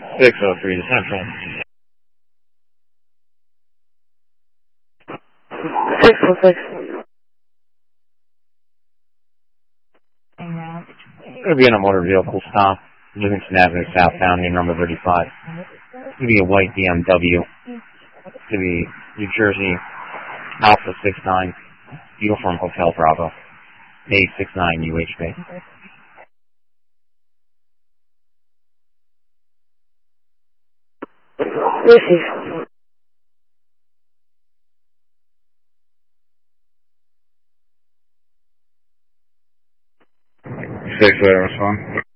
603 to Central. 616. It'll be in a motor vehicle stop, Livingston Avenue southbound, here number 35. It's going to be a white BMW. It's going to be New Jersey Alpha 69, Uniform Hotel Bravo, A69 UHB. Receive. Six, respond.